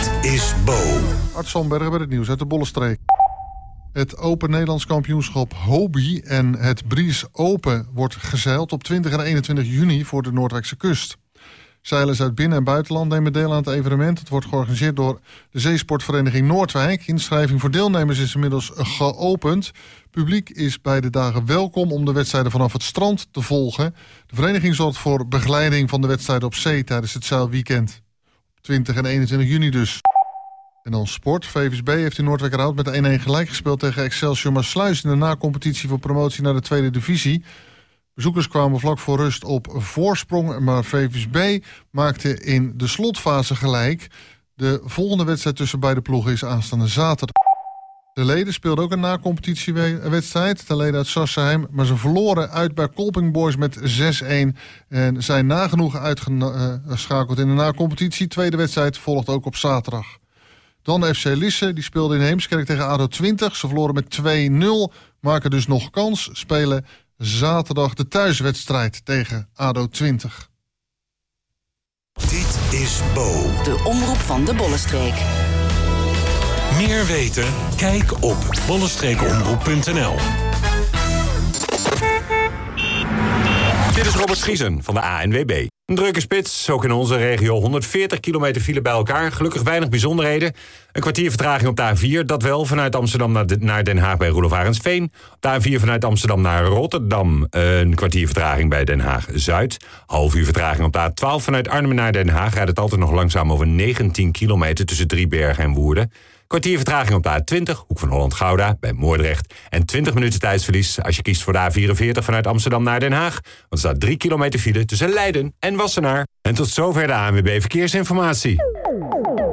Dit is Bo. Art Zandbergen met het nieuws uit de Bollenstreek. Het Open Nederlands Kampioenschap Hobie en het Bries Open wordt gezeild op 20 en 21 juni voor de Noordwijkse kust. Zeilers uit binnen- en buitenland nemen deel aan het evenement. Het wordt georganiseerd door de Zeesportvereniging Noordwijk. Inschrijving voor deelnemers is inmiddels geopend. Publiek is bij de dagen welkom om de wedstrijden vanaf het strand te volgen. De vereniging zorgt voor begeleiding van de wedstrijden op zee tijdens het zeilweekend. 20 en 21 juni dus. En dan sport. VVSB heeft in Noordwijkerhout met 1-1 gelijk gespeeld tegen Excelsior Maassluis in de nacompetitie voor promotie naar de tweede divisie. Bezoekers kwamen vlak voor rust op voorsprong, maar VVSB maakte in de slotfase gelijk. De volgende wedstrijd tussen beide ploegen is aanstaande zaterdag. De leden speelden ook een nacompetitiewedstrijd, de leden uit Sassenheim, maar ze verloren uit bij Kolping Boys met 6-1 en zijn nagenoeg uitgeschakeld in de nacompetitie. Tweede wedstrijd volgt ook op zaterdag. Dan de FC Lisse, die speelde in Heemskerk tegen ADO 20. Ze verloren met 2-0, maken dus nog kans, spelen zaterdag de thuiswedstrijd tegen ADO 20. Dit is Bo. De omroep van de Bollenstreek. Meer weten? Kijk op bollenstreekomroep.nl. Dit is Robert Schiezen van de ANWB. Een drukke spits, ook in onze regio. 140 kilometer file bij elkaar. Gelukkig weinig bijzonderheden. Een kwartier vertraging op de A4, dat wel. Vanuit Amsterdam naar Den Haag bij Roelof Arendsveen. Op de A4 vanuit Amsterdam naar Rotterdam. Een kwartier vertraging bij Den Haag-Zuid. Half uur vertraging op de A12 vanuit Arnhem naar Den Haag. Rijdt het altijd nog langzaam over 19 kilometer tussen Driebergen en Woerden. Kwartier vertraging op de A20, Hoek van Holland-Gouda, bij Moordrecht. En 20 minuten tijdsverlies als je kiest voor de A44 vanuit Amsterdam naar Den Haag. Want er staat 3 kilometer file tussen Leiden en Wassenaar. En tot zover de ANWB Verkeersinformatie.